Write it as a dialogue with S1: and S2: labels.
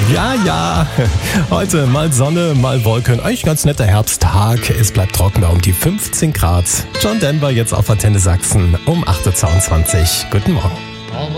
S1: Ja. Heute mal Sonne, mal Wolken. Eigentlich ganz netter Herbsttag. Es bleibt trocken bei um die 15 Grad. John Denver jetzt auf Antenne Sachsen um 8.22 Uhr. Guten Morgen.